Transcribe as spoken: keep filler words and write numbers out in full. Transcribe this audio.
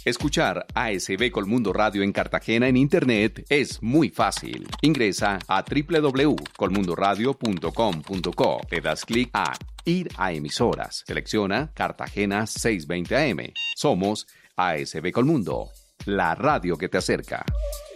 Escuchar A S B Colmundo Radio en Cartagena en Internet es muy fácil. Ingresa a doble u doble u doble u punto colmundoradio punto com punto co. Le das clic a Ir a emisoras. Selecciona Cartagena seiscientos veinte A M. Somos A S B Colmundo, la radio que te acerca.